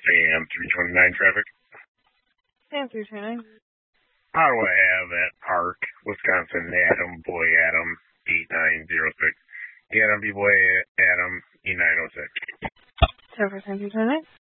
AM 329 traffic. AM 329. How do I have at Park, Wisconsin, Adam, boy Adam, 8906. Adam, B boy Adam, E906. Service AM 329.